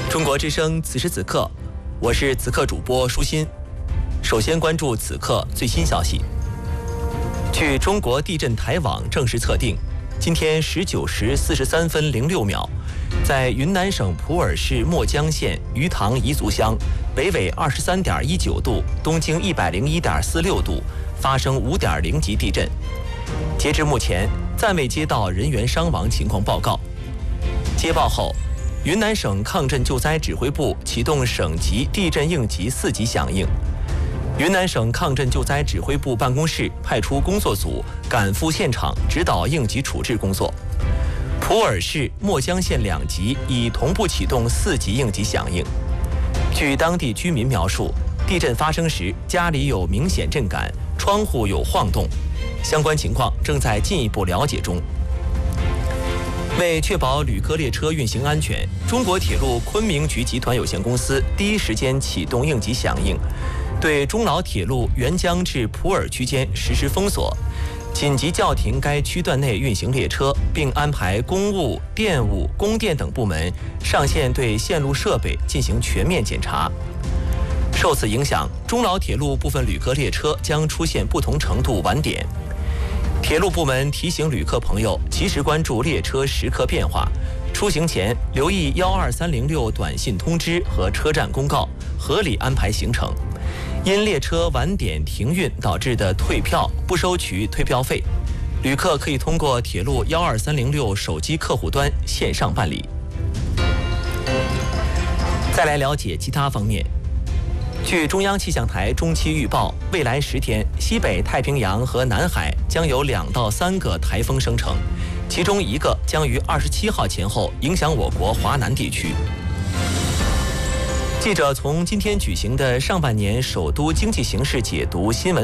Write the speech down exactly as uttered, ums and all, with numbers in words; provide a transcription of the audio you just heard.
中国之声，此时此刻，我是此刻主播舒心。首先关注此刻最新消息。据中国地震台网正式测定，今天十九时四十三分零六秒，在云南省普洱市墨江县鱼塘彝族乡北纬二十三点一九度、东经一百零一点四六度发生五点零级地震。截至目前，暂未接到人员伤亡情况报告。接报后，云南省抗震救灾指挥部启动省级地震应急四级响应。云南省抗震救灾指挥部办公室派出工作组赶赴现场指导应急处置工作。普洱市、墨江县两级已同步启动四级应急响应。据当地居民描述，地震发生时家里有明显震感，窗户有晃动，相关情况正在进一步了解中。为确保旅客列车运行安全，中国铁路昆明局集团有限公司第一时间启动应急响应，对中老铁路沅江至普洱区间实施封锁，紧急叫停该区段内运行列车，并安排公务、电务、供电等部门上线对线路设备进行全面检查。受此影响，中老铁路部分旅客列车将出现不同程度晚点。铁路部门提醒旅客朋友及时关注列车时刻变化，出行前留意幺二三零六短信通知和车站公告，合理安排行程。因列车晚点停运导致的退票不收取退票费，旅客可以通过铁路幺二三零六手机客户端线上办理。再来了解其他方面。据中央气象台中期预报，未来十天，西北太平洋和南海将有两到三个台风生成，其中一个将于二十七号前后影响我国华南地区。记者从今天举行的上半年首都经济形势解读新闻